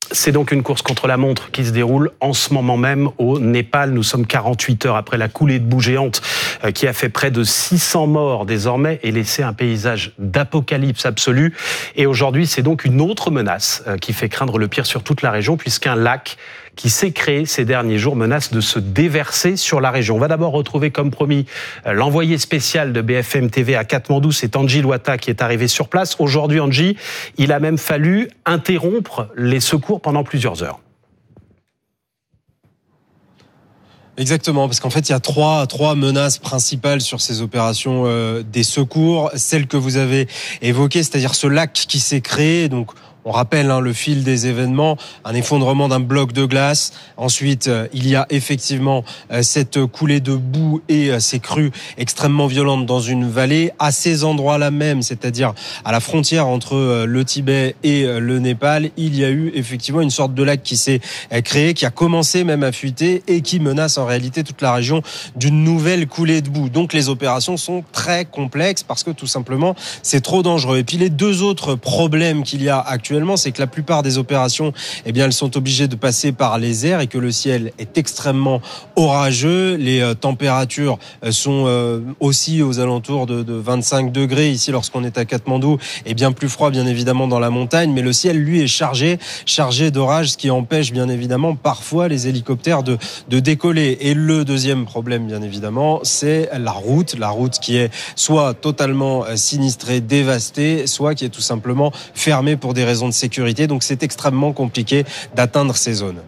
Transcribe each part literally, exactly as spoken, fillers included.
C'est donc une course contre la montre qui se déroule en ce moment même au Népal. Nous sommes quarante-huit heures après la coulée de boue géante qui a fait près de six cents morts désormais et laissé un paysage d'apocalypse absolu. Et aujourd'hui, c'est donc une autre menace qui fait craindre le pire sur toute la région, puisqu'un lac qui s'est créé ces derniers jours menace de se déverser sur la région. On va d'abord retrouver, comme promis, l'envoyé spécial de B F M T V à Katmandou, c'est Angie Loata qui est arrivé sur place. Aujourd'hui, Angie, il a même fallu interrompre les secours pendant plusieurs heures. Exactement, parce qu'en fait, il y a trois, trois menaces principales sur ces opérations euh, des secours. Celle que vous avez évoquée, c'est-à-dire ce lac qui s'est créé, donc on rappelle hein, le fil des événements, un effondrement d'un bloc de glace. Ensuite, euh, il y a effectivement euh, cette coulée de boue et euh, ces crues extrêmement violentes dans une vallée. À ces endroits-là même, c'est-à-dire à la frontière entre euh, le Tibet et euh, le Népal, il y a eu effectivement une sorte de lac qui s'est euh, créé, qui a commencé même à fuiter et qui menace en réalité toute la région d'une nouvelle coulée de boue. Donc les opérations sont très complexes parce que tout simplement, c'est trop dangereux. Et puis les deux autres problèmes qu'il y a actuellement, c'est que la plupart des opérations, eh bien, elles sont obligées de passer par les airs et que le ciel est extrêmement orageux. Les euh, températures sont euh, aussi aux alentours de, de vingt-cinq degrés ici lorsqu'on est à Katmandou et bien plus froid bien évidemment dans la montagne. Mais le ciel, lui, est chargé, chargé d'orage, ce qui empêche bien évidemment parfois les hélicoptères de, de décoller. Et le deuxième problème, bien évidemment, c'est la route. La route qui est soit totalement sinistrée, dévastée, soit qui est tout simplement fermée pour des raisons de sécurité, donc c'est extrêmement compliqué d'atteindre ces zones.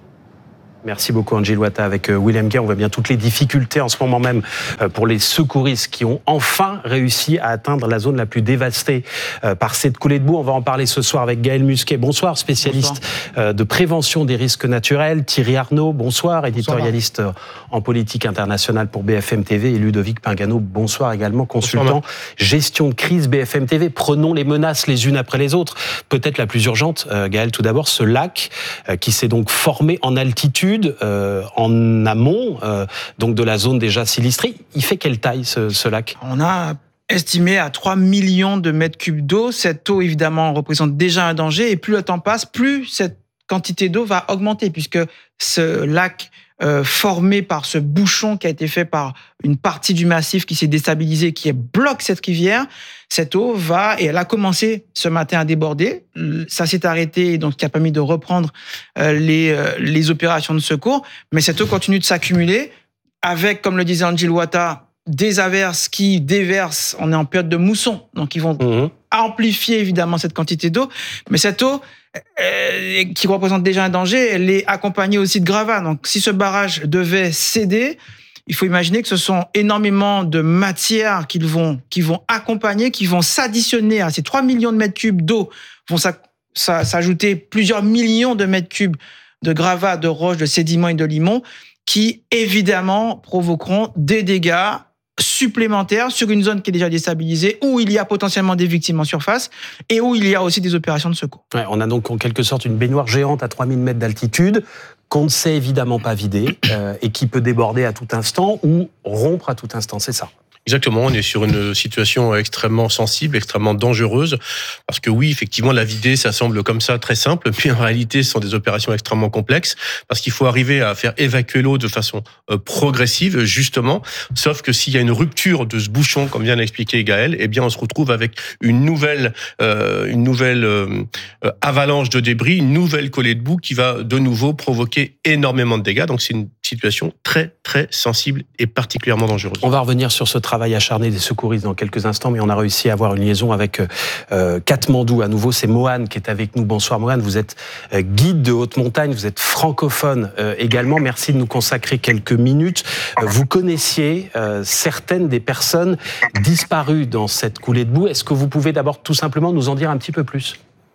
Merci beaucoup Angie Loata avec William Gay. On voit bien toutes les difficultés en ce moment même pour les secouristes qui ont enfin réussi à atteindre la zone la plus dévastée par cette coulée de boue. On va en parler ce soir avec Gaël Musquet. Bonsoir, spécialiste bonsoir. de prévention des risques naturels. Thierry Arnaud, bonsoir, éditorialiste bonsoir. en politique internationale pour B F M T V. Et Ludovic Pingano, bonsoir également, consultant bonsoir. gestion de crise B F M T V. Prenons les menaces les unes après les autres. Peut-être la plus urgente, Gaël, tout d'abord, ce lac qui s'est donc formé en altitude. Euh, en amont euh, donc de la zone déjà sinistrée. Il fait quelle taille ce, ce lac ? On a estimé à trois millions de mètres cubes d'eau. Cette eau, évidemment, représente déjà un danger. Et plus le temps passe, plus cette quantité d'eau va augmenter, puisque ce lac euh, formé par ce bouchon qui a été fait par une partie du massif qui s'est déstabilisé, qui bloque cette rivière, cette eau va, et elle a commencé ce matin à déborder. Ça s'est arrêté, donc qui a permis de reprendre euh, les, euh, les opérations de secours. Mais cette eau continue de s'accumuler avec, comme le disait Angie Loata, des averses qui déversent. On est en période de mousson, donc ils vont mmh. amplifier évidemment cette quantité d'eau. Mais cette eau, euh, qui représente déjà un danger, elle est accompagnée aussi de gravats. Donc si ce barrage devait céder, il faut imaginer que ce sont énormément de matières qui vont, qui vont accompagner, qui vont s'additionner à ces trois millions de mètres cubes d'eau, vont s'ajouter plusieurs millions de mètres cubes de gravats, de roches, de sédiments et de limons, qui évidemment provoqueront des dégâts supplémentaires sur une zone qui est déjà déstabilisée, où il y a potentiellement des victimes en surface et où il y a aussi des opérations de secours. Ouais, on a donc en quelque sorte une baignoire géante à trois mille mètres d'altitude qu'on ne sait évidemment pas vider euh, et qui peut déborder à tout instant ou rompre à tout instant, c'est ça ? Exactement, on est sur une situation extrêmement sensible, extrêmement dangereuse, parce que oui, effectivement, la vider, ça semble comme ça très simple, mais en réalité, ce sont des opérations extrêmement complexes, parce qu'il faut arriver à faire évacuer l'eau de façon euh, progressive, justement, sauf que s'il y a une rupture de ce bouchon, comme vient d'expliquer Gaël, eh bien, on se retrouve avec une nouvelle, euh, une nouvelle euh, avalanche de débris, une nouvelle coulée de boue qui va de nouveau provoquer énormément de dégâts, donc c'est une situation très, très sensible et particulièrement dangereuse. On va revenir sur ce travail acharné des secouristes dans quelques instants, mais on a réussi à avoir une liaison avec euh, Katmandou. À nouveau, c'est Mohan qui est avec nous. Bonsoir Mohan, vous êtes euh, guide de haute montagne, vous êtes francophone euh, également. Merci de nous consacrer quelques minutes. Euh, vous connaissiez euh, certaines des personnes disparues dans cette coulée de boue. Est-ce que vous pouvez d'abord tout simplement nous en dire un petit peu plus ?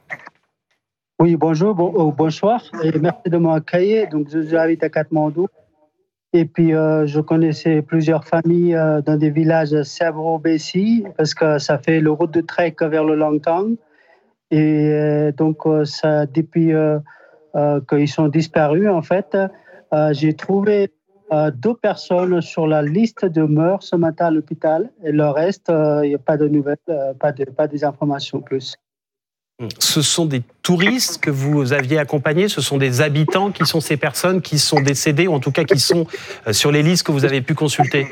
Oui, bonjour, bon, oh, bonsoir, et merci de m'accueillir. Donc, j'habite à Katmandou. Et puis, euh, je connaissais plusieurs familles euh, dans des villages Sebro-Bessi, parce que ça fait le route de trek vers le Langtang. Et euh, donc, euh, ça, depuis euh, euh, qu'ils sont disparus, en fait, euh, j'ai trouvé euh, deux personnes sur la liste de morts ce matin à l'hôpital. Et le reste, il euh, n'y a pas de nouvelles, euh, pas, de, pas des informations plus. Ce sont des touristes que vous aviez accompagnés, ce sont des habitants qui sont ces personnes qui sont décédées, ou en tout cas qui sont sur les listes que vous avez pu consulter?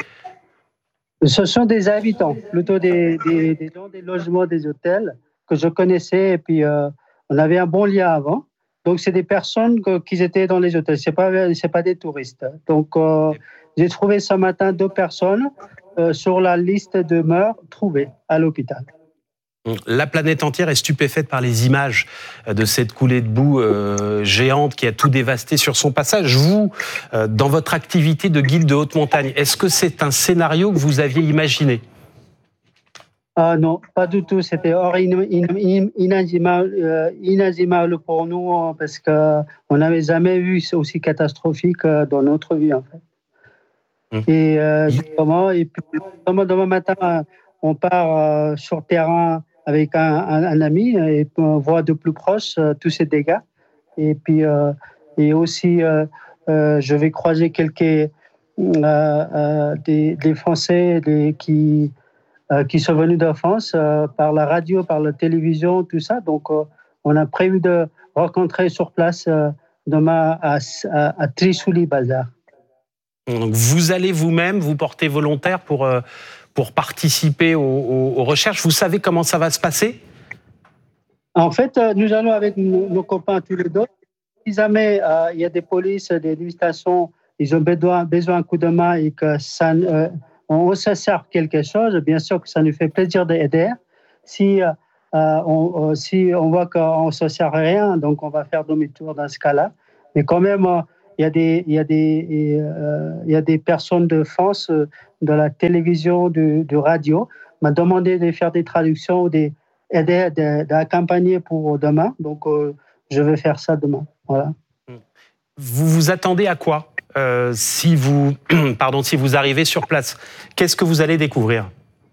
Ce sont des habitants, plutôt des, des, des gens des logements, des hôtels que je connaissais, et puis euh, on avait un bon lien avant. Donc c'est des personnes que, qui étaient dans les hôtels, c'est pas c'est pas des touristes. Donc euh, j'ai trouvé ce matin deux personnes euh, sur la liste de morts trouvées à l'hôpital. La planète entière est stupéfaite par les images de cette coulée de boue euh, géante qui a tout dévasté sur son passage. Vous, euh, dans votre activité de guide de haute montagne, est-ce que c'est un scénario que vous aviez imaginé? Ah non, pas du tout. C'était hors in, in, in, inimaginable, euh, inimaginable pour nous parce qu'on n'avait jamais vu aussi catastrophique dans notre vie en fait. Hum. Et euh, justement, et puis demain matin, on part euh, sur le terrain avec un, un, un ami et on voit de plus proche euh, tous ces dégâts. Et puis, euh, et aussi, euh, euh, je vais croiser quelques euh, euh, des, des Français des, qui, euh, qui sont venus de France euh, par la radio, par la télévision, tout ça. Donc, euh, on a prévu de rencontrer sur place euh, demain à, à, à Trisouli-Bazar. Donc, vous allez vous-même vous porter volontaire pour... Euh... pour participer aux, aux, aux recherches. Vous savez comment ça va se passer? En fait, nous allons avec nos, nos copains tous les deux. Si jamais euh, il y a des polices, des stations, ils ont besoin, besoin d'un coup de main et que ça, euh, on se sert quelque chose, bien sûr que ça nous fait plaisir d'aider. Si, euh, on, si on voit qu'on ne se sert à rien, donc on va faire demi-tour dans ce cas-là. Mais quand même, euh, il y a des, il y a des, euh, il y a des personnes de France, euh, de la télévision, de, de radio, m'a demandé de faire des traductions, d'aider, d'accompagner pour demain. Donc, euh, je vais faire ça demain. Voilà. Vous vous attendez à quoi euh, si vous, pardon, si vous arrivez sur place? Qu'est-ce que vous allez découvrir?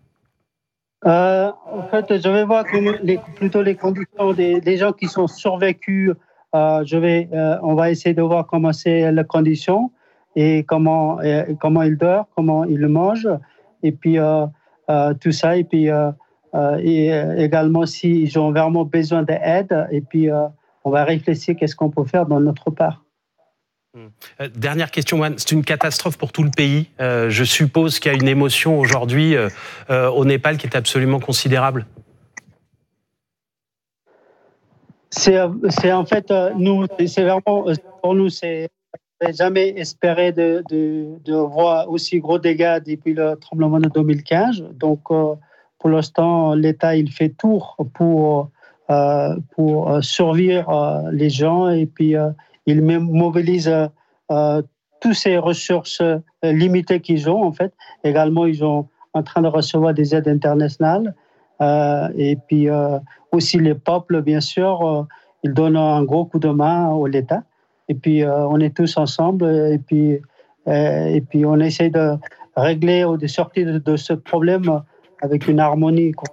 euh, En fait, je vais voir comment les, plutôt les conditions des, des gens qui sont survécus. Euh, je vais, euh, on va essayer de voir comment c'est les conditions et comment, et comment ils dorment, comment ils mangent, et puis euh, euh, tout ça. Et puis euh, euh, et également s'ils ont vraiment besoin d'aide. Et puis euh, on va réfléchir qu'est-ce qu'on peut faire dans notre part. Euh, dernière question, Moine. C'est une catastrophe pour tout le pays. Euh, je suppose qu'il y a une émotion aujourd'hui euh, euh, au Népal qui est absolument considérable. C'est, c'est en fait, nous, c'est vraiment, pour nous, c'est jamais espéré de, de, de voir aussi gros dégâts depuis le tremblement de deux mille quinze. Donc, euh, pour l'instant, l'État, il fait tout pour, euh, pour survivre euh, les gens et puis euh, il mobilise euh, toutes ces ressources limitées qu'ils ont, en fait. Également, ils sont en train de recevoir des aides internationales. Euh, et puis euh, aussi les peuples, bien sûr, euh, ils donnent un gros coup de main à l'État. Et puis euh, on est tous ensemble et puis, euh, et puis on essaie de régler ou de sortir de, de ce problème avec une harmonie, quoi.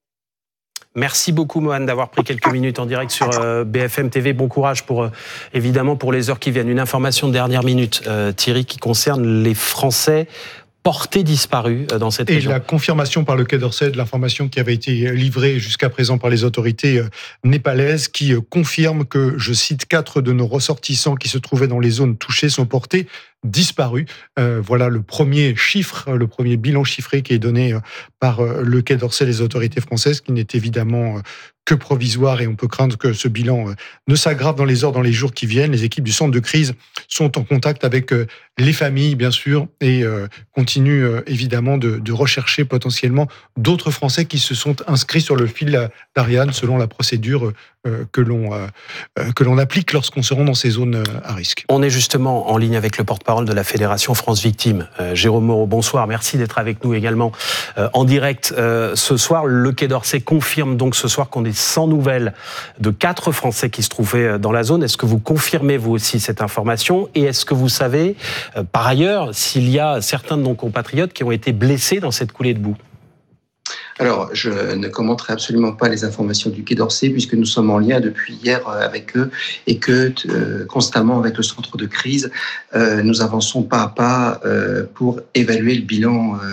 Merci beaucoup, Mohan, d'avoir pris quelques minutes en direct sur euh, B F M T V. Bon courage pour, euh, évidemment, pour les heures qui viennent. Une information de dernière minute, euh, Thierry, qui concerne les Français portés disparus dans cette et région. Et la confirmation par le Quai d'Orsay de l'information qui avait été livrée jusqu'à présent par les autorités népalaises qui confirment que, je cite, quatre de nos ressortissants qui se trouvaient dans les zones touchées sont portés disparus. Euh, voilà le premier chiffre, le premier bilan chiffré qui est donné par le Quai d'Orsay, les autorités françaises, qui n'est évidemment que provisoire et on peut craindre que ce bilan ne s'aggrave dans les heures, dans les jours qui viennent. Les équipes du centre de crise sont en contact avec les familles, bien sûr, et continuent évidemment de, de rechercher potentiellement d'autres Français qui se sont inscrits sur le fil d'Ariane selon la procédure que l'on, que l'on applique lorsqu'on se rend dans ces zones à risque. On est justement en ligne avec le porte-parole de la Fédération France Victimes, Jérôme Moreau. Bonsoir, merci d'être avec nous également en direct ce soir. Le Quai d'Orsay confirme donc ce soir qu'on est sans nouvelles de quatre Français qui se trouvaient dans la zone. Est-ce que vous confirmez vous aussi cette information? Et est-ce que vous savez, euh, par ailleurs, s'il y a certains de nos compatriotes qui ont été blessés dans cette coulée de boue? Alors, je ne commenterai absolument pas les informations du Quai d'Orsay puisque nous sommes en lien depuis hier avec eux et que euh, constamment avec le centre de crise, euh, nous avançons pas à pas euh, pour évaluer le bilan euh,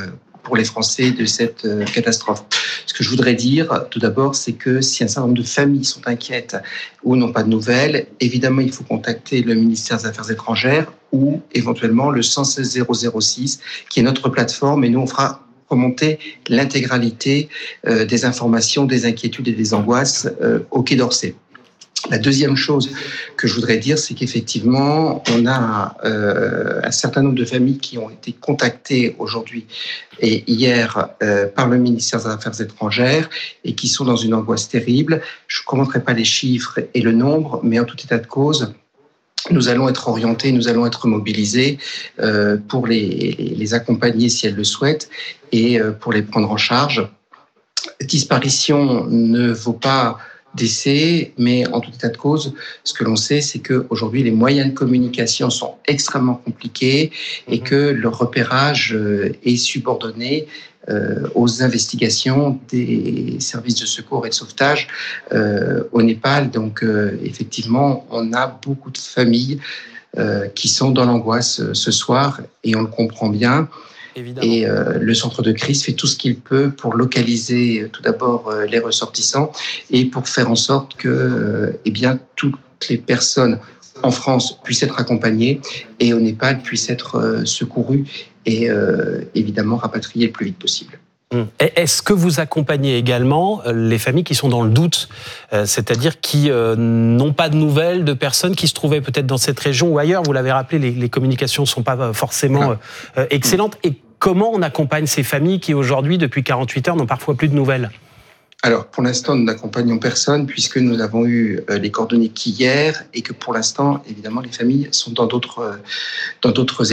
pour les Français de cette euh, catastrophe. Ce que je voudrais dire, tout d'abord, c'est que si un certain nombre de familles sont inquiètes ou n'ont pas de nouvelles, évidemment, il faut contacter le ministère des Affaires étrangères ou éventuellement le un un six zéro zéro six, qui est notre plateforme, et nous, on fera remonter l'intégralité euh, des informations, des inquiétudes et des angoisses euh, au Quai d'Orsay. La deuxième chose que je voudrais dire, c'est qu'effectivement, on a euh, un certain nombre de familles qui ont été contactées aujourd'hui et hier euh, par le ministère des Affaires étrangères et qui sont dans une angoisse terrible. Je ne commenterai pas les chiffres et le nombre, mais en tout état de cause, nous allons être orientés, nous allons être mobilisés euh, pour les, les accompagner si elles le souhaitent et euh, pour les prendre en charge. Disparition ne vaut pas décès, mais en tout état de cause, ce que l'on sait, c'est qu'aujourd'hui, les moyens de communication sont extrêmement compliqués et que le repérage est subordonné euh, aux investigations des services de secours et de sauvetage euh, au Népal. Donc, euh, effectivement, on a beaucoup de familles euh, qui sont dans l'angoisse euh, ce soir et on le comprend bien. Évidemment. Et euh, le centre de crise fait tout ce qu'il peut pour localiser euh, tout d'abord euh, les ressortissants et pour faire en sorte que euh, eh bien, toutes les personnes en France puissent être accompagnées et au Népal puissent être euh, secourues et euh, évidemment rapatriées le plus vite possible. Est-ce que vous accompagnez également les familles qui sont dans le doute, c'est-à-dire qui n'ont pas de nouvelles de personnes qui se trouvaient peut-être dans cette région ou ailleurs? Vous l'avez rappelé, les, les communications ne sont pas forcément ah. excellentes. Et comment on accompagne ces familles qui aujourd'hui, depuis quarante-huit heures, n'ont parfois plus de nouvelles? Alors, pour l'instant, nous n'accompagnons personne puisque nous n'avons eu les coordonnées qu'hier et que pour l'instant, évidemment, les familles sont dans d'autres, dans d'autres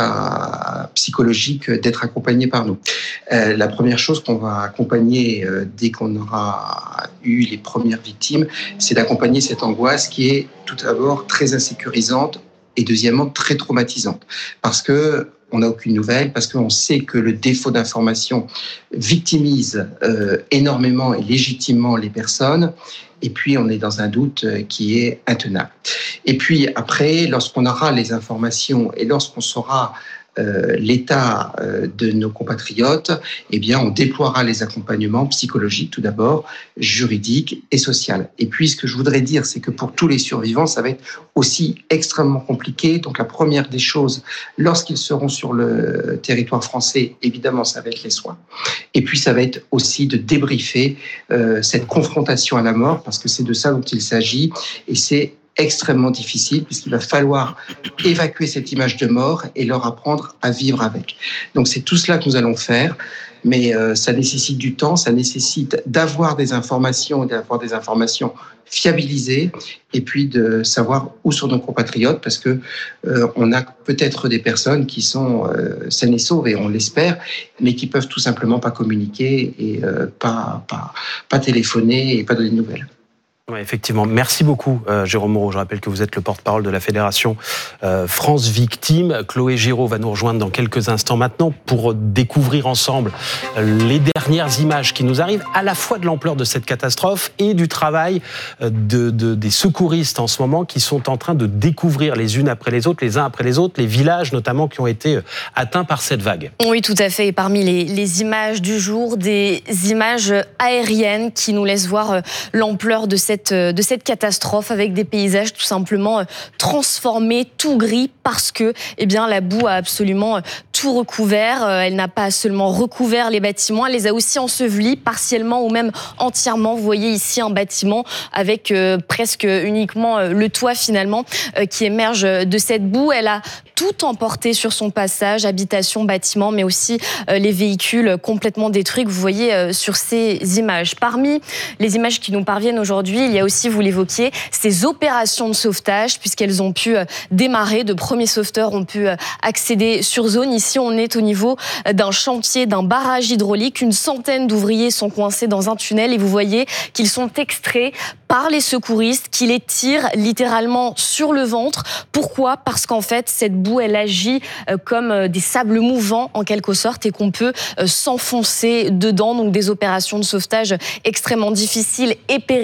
états psychologiques d'être accompagnées par nous. Euh, la première chose qu'on va accompagner euh, dès qu'on aura eu les premières victimes, c'est d'accompagner cette angoisse qui est tout d'abord très insécurisante et deuxièmement très traumatisante parce que on n'a aucune nouvelle, parce qu'on sait que le défaut d'information victimise euh, énormément et légitimement les personnes, et puis on est dans un doute qui est intenable. Et puis après, lorsqu'on aura les informations et lorsqu'on saura Euh, l'état euh, de nos compatriotes, eh bien, on déploiera les accompagnements psychologiques tout d'abord, juridiques et sociaux. Et puis, ce que je voudrais dire, c'est que pour tous les survivants, ça va être aussi extrêmement compliqué. Donc, la première des choses, lorsqu'ils seront sur le territoire français, évidemment, ça va être les soins. Et puis, ça va être aussi de débriefer euh, cette confrontation à la mort, parce que c'est de ça dont il s'agit, et c'est extrêmement difficile puisqu'il va falloir évacuer cette image de mort et leur apprendre à vivre avec. Donc c'est tout cela que nous allons faire, mais euh, ça nécessite du temps, ça nécessite d'avoir des informations, d'avoir des informations fiabilisées et puis de savoir où sont nos compatriotes parce que euh, on a peut-être des personnes qui sont euh, saines et sauves et on l'espère, mais qui peuvent tout simplement pas communiquer et euh, pas, pas, pas téléphoner et pas donner de nouvelles. Oui, effectivement. Merci beaucoup, euh, Jérôme Moreau. Je rappelle que vous êtes le porte-parole de la Fédération euh, France Victimes. Chloé Giraud va nous rejoindre dans quelques instants maintenant pour découvrir ensemble les dernières images qui nous arrivent, à la fois de l'ampleur de cette catastrophe et du travail de, de, des secouristes en ce moment qui sont en train de découvrir les unes après les autres, les uns après les autres, les villages notamment qui ont été atteints par cette vague. Oui, tout à fait. Et parmi les, les images du jour, des images aériennes qui nous laissent voir l'ampleur de cette de cette catastrophe avec des paysages tout simplement transformés, tout gris parce que eh bien, la boue a absolument tout recouvert. Elle n'a pas seulement recouvert les bâtiments, elle les a aussi ensevelis partiellement ou même entièrement. Vous voyez ici un bâtiment avec euh, presque uniquement euh, le toit finalement euh, qui émerge de cette boue. Elle a tout emporté sur son passage, habitation, bâtiment, mais aussi euh, les véhicules complètement détruits que vous voyez euh, sur ces images. Parmi les images qui nous parviennent aujourd'hui, il y a aussi, vous l'évoquiez, ces opérations de sauvetage, puisqu'elles ont pu euh, démarrer. De premiers sauveteurs ont pu euh, accéder sur zone. Ici, on est au niveau d'un chantier, d'un barrage hydraulique. Une centaine d'ouvriers sont coincés dans un tunnel et vous voyez qu'ils sont extraits par les secouristes qui les tirent littéralement sur le ventre. Pourquoi ? Parce qu'en fait, cette boue, elle agit comme des sables mouvants en quelque sorte et qu'on peut s'enfoncer dedans. Donc des opérations de sauvetage extrêmement difficiles et périlleuses. On va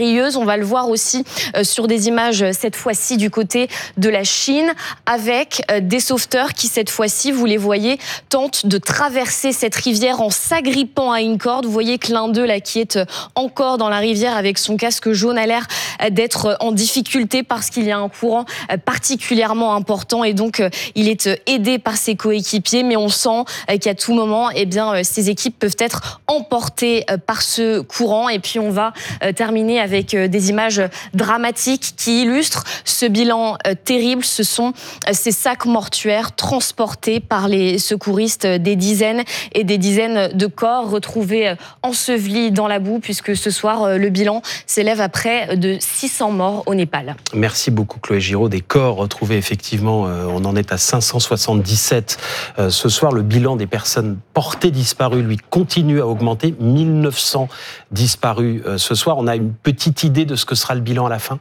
va le voir aussi sur des images, cette fois-ci du côté de la Chine, avec des sauveteurs qui, cette fois-ci, vous les voyez, tentent de traverser cette rivière en s'agrippant à une corde. Vous voyez que l'un d'eux, là, qui est encore dans la rivière avec son casque jaune, a l'air d'être en difficulté parce qu'il y a un courant particulièrement important et donc il est aidé par ses coéquipiers. Mais on sent qu'à tout moment, eh bien, ces équipes peuvent être emportées par ce courant. Et puis on va terminer avec des images dramatiques qui illustrent ce bilan terrible. Ce sont ces sacs mortuaires transportés par les secouristes, des dizaines et des dizaines de corps retrouvés ensevelis dans la boue, puisque ce soir, le bilan s'élève à près de six cents morts au Népal. Merci beaucoup Chloé Giraud. Des corps retrouvés, effectivement, on en est à cinq cent soixante-dix-sept ce soir. Le bilan des personnes portées disparues, lui, continue à augmenter. mille neuf cents disparus ce soir. On a une petite idée de ce que sera le bilan à la fin ?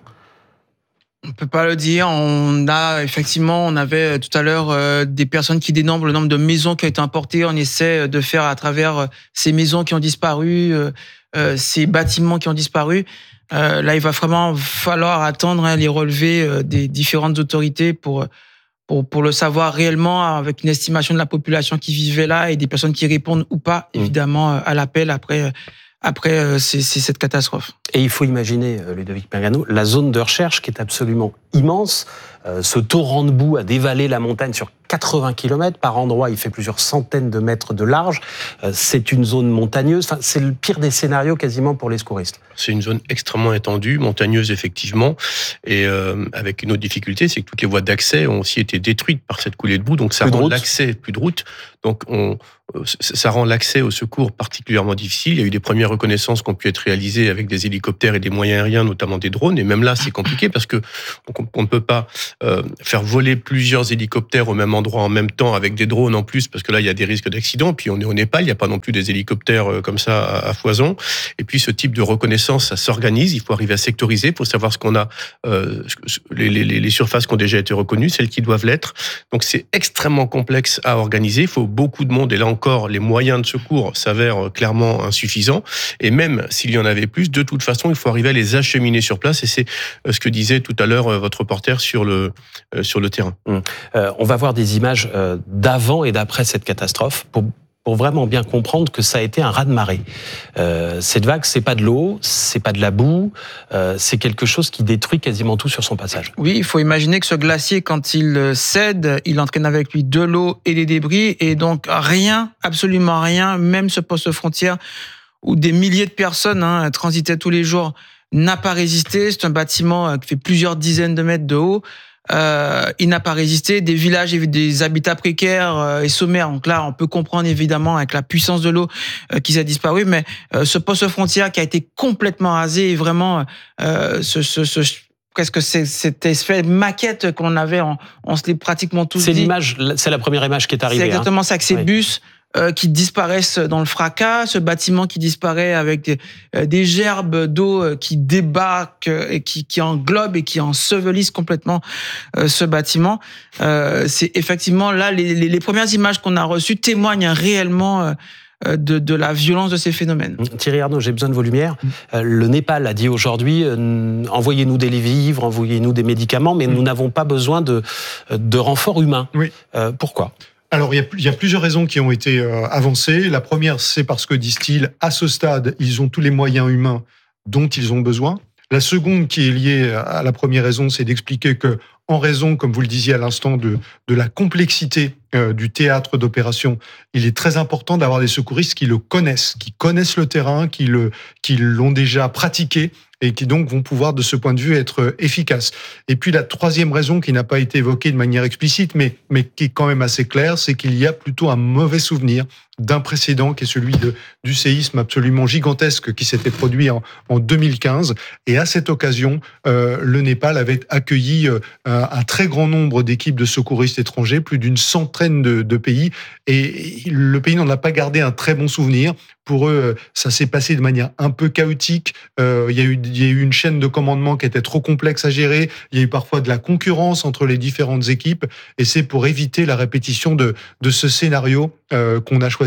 On peut pas le dire. On a effectivement, on avait tout à l'heure euh, des personnes qui dénombrent le nombre de maisons qui ont été emportées. On essaie de faire à travers euh, ces maisons qui ont disparu, euh, euh, ces bâtiments qui ont disparu. Euh, là, il va vraiment falloir attendre hein, les relevés euh, des différentes autorités pour pour pour le savoir réellement, avec une estimation de la population qui vivait là et des personnes qui répondent ou pas, évidemment, mmh. à l'appel après. Après, euh, c'est, c'est cette catastrophe. Et il faut imaginer, Ludovic Mangano, la zone de recherche qui est absolument immense. Euh, ce torrent de boue a dévalé la montagne sur quatre-vingts kilomètres. Par endroit, il fait plusieurs centaines de mètres de large. Euh, c'est une zone montagneuse. Enfin, c'est le pire des scénarios quasiment pour les secouristes. C'est une zone extrêmement étendue, montagneuse effectivement. Et euh, avec une autre difficulté, c'est que toutes les voies d'accès ont aussi été détruites par cette coulée de boue. Donc ça plus rend l'accès, plus de route. Donc on, ça rend l'accès au secours particulièrement difficile. Il y a eu des premières reconnaissances qui ont pu être réalisées avec des hélicoptères et des moyens aériens, notamment des drones. Et même là, c'est compliqué parce que on ne peut pas euh, faire voler plusieurs hélicoptères au même endroit en même temps avec des drones en plus, parce que là, il y a des risques d'accident. Puis on est au Népal, il n'y a pas non plus des hélicoptères comme ça à, à foison. Et puis ce type de reconnaissance, ça s'organise. Il faut arriver à sectoriser pour savoir ce qu'on a, euh, les, les, les surfaces qui ont déjà été reconnues, celles qui doivent l'être. Donc c'est extrêmement complexe à organiser. Il faut beaucoup de monde. Et là encore, les moyens de secours s'avèrent clairement insuffisants. Et même s'il y en avait plus, de toute façon, il faut arriver à les acheminer sur place. Et c'est ce que disait tout à l'heure votre reporter sur le, sur le terrain. Mmh. Euh, on va voir des images d'avant et d'après cette catastrophe pour, pour vraiment bien comprendre que ça a été un raz-de-marée. Euh, cette vague, c'est pas de l'eau, c'est pas de la boue, euh, c'est quelque chose qui détruit quasiment tout sur son passage. Oui, il faut imaginer que ce glacier, quand il cède, il entraîne avec lui de l'eau et des débris, et donc rien, absolument rien, même ce poste frontière où des milliers de personnes hein, transitaient tous les jours, n'a pas résisté. C'est un bâtiment qui fait plusieurs dizaines de mètres de haut. Euh, il n'a pas résisté. Des villages et des habitats précaires euh, et sommaires. Donc là, on peut comprendre évidemment avec la puissance de l'eau euh, qu'ils a disparu. Mais euh, ce poste frontière qui a été complètement rasé, et vraiment euh, ce, ce, ce presque c'est, cette espèce de maquette qu'on avait, on, on se l'est pratiquement tous c'est dit. L'image, c'est la première image qui est arrivée. C'est exactement hein. ça, que ces oui. bus euh, qui disparaissent dans le fracas, ce bâtiment qui disparaît avec des, euh, des gerbes d'eau euh, qui débarquent euh, et qui, qui englobent et qui ensevelissent complètement euh, ce bâtiment. Euh, c'est effectivement là, les, les, les premières images qu'on a reçues témoignent réellement euh, De, de la violence de ces phénomènes. Thierry Arnaud, j'ai besoin de vos lumières. Euh, le Népal a dit aujourd'hui, euh, envoyez-nous des vivres, envoyez-nous des médicaments, mais mmh. nous n'avons pas besoin de, de renforts humains. Oui. Euh, pourquoi ? Alors, il y, a, il y a plusieurs raisons qui ont été euh, avancées. La première, c'est parce que, disent-ils, à ce stade, ils ont tous les moyens humains dont ils ont besoin. La seconde, qui est liée à la première raison, c'est d'expliquer que, en raison, comme vous le disiez à l'instant, de, de la complexité euh, du théâtre d'opération, il est très important d'avoir des secouristes qui le connaissent, qui connaissent le terrain, qui, le, qui l'ont déjà pratiqué et qui donc vont pouvoir, de ce point de vue, être efficaces. Et puis la troisième raison, qui n'a pas été évoquée de manière explicite, mais, mais qui est quand même assez claire, c'est qu'il y a plutôt un mauvais souvenir d'un précédent qui est celui de, du séisme absolument gigantesque qui s'était produit en, en deux mille quinze. Et à cette occasion, euh, le Népal avait accueilli euh, un, un très grand nombre d'équipes de secouristes étrangers, plus d'une centaine de, de pays. Et le pays n'en a pas gardé un très bon souvenir. Pour eux, ça s'est passé de manière un peu chaotique. Euh, il y a eu, il y a eu une chaîne de commandement qui était trop complexe à gérer. Il y a eu parfois de la concurrence entre les différentes équipes. Et c'est pour éviter la répétition de, de ce scénario euh, qu'on a choisi